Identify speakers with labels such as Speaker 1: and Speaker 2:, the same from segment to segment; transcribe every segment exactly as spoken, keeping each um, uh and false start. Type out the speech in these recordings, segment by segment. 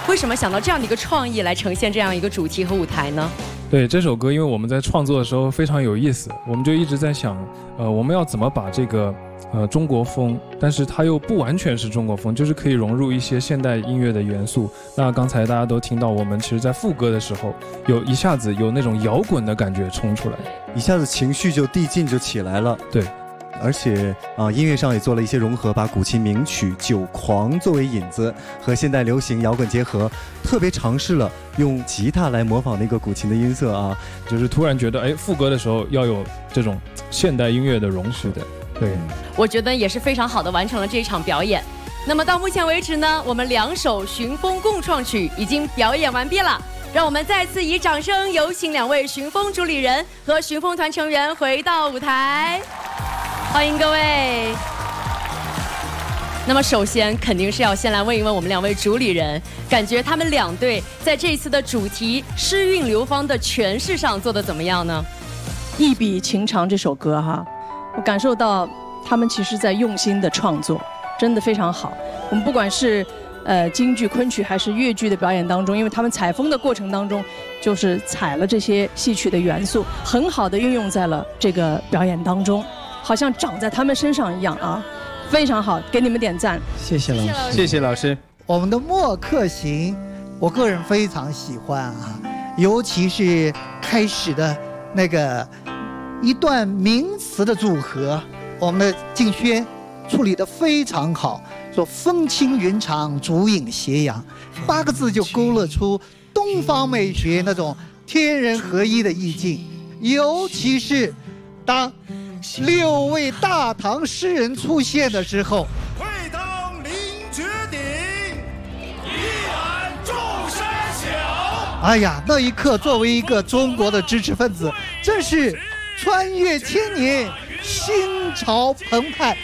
Speaker 1: 为什么想到这样的一个创意来呈现这样一个主题和舞台呢？
Speaker 2: 对这首歌，因为我们在创作的时候非常有意思，我们就一直在想，呃，我们要怎么把这个呃中国风，但是它又不完全是中国风，就是可以融入一些现代音乐的元素。那刚才大家都听到，我们其实在副歌的时候，有一下子有那种摇滚的感觉冲出来，
Speaker 3: 一下子情绪就递进就起来了。
Speaker 2: 对。
Speaker 3: 而且啊、呃，音乐上也做了一些融合，把古琴名曲《酒狂》作为引子，和现代流行摇滚结合，特别尝试了用吉他来模仿那个古琴的音色啊，
Speaker 2: 就是突然觉得，哎，副歌的时候要有这种现代音乐的融合的。对，
Speaker 1: 我觉得也是非常好的完成了这一场表演。那么到目前为止呢，我们两首寻风共创曲已经表演完毕了。让我们再次以掌声有请两位寻风主理人和寻风团成员回到舞台。欢迎各位。那么首先肯定是要先来问一问我们两位主理人，感觉他们两队在这次的主题《诗韵流芳》的诠释上做得怎么样呢？
Speaker 4: 一笔情长这首歌哈，我感受到他们其实在用心的创作，真的非常好。我们不管是呃京剧、昆曲还是越剧的表演当中，因为他们采风的过程当中，就是采了这些戏曲的元素，很好的运用在了这个表演当中。好像长在他们身上一样啊，非常好，给你们点赞。
Speaker 5: 谢谢老师，
Speaker 6: 谢谢老师。
Speaker 5: 我们的墨客行，我个人非常喜欢啊，尤其是开始的那个一段名词的组合，我们的静轩处理得非常好，说风轻云长，竹影斜阳，八个字就勾勒出东方美学那种天人合一的意境，尤其是当六位大唐诗人出现的时候，
Speaker 7: 会当凌绝顶，一览众山小。
Speaker 5: 哎呀，那一刻作为一个中国的知识分子，真是穿越千年，心潮澎湃。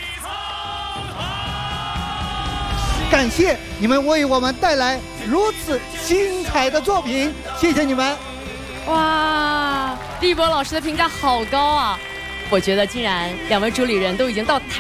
Speaker 5: 感谢你们为我们带来如此精彩的作品，谢谢你们。
Speaker 1: 哇，立波老师的评价好高啊！我觉得竟然两位主理人都已经到台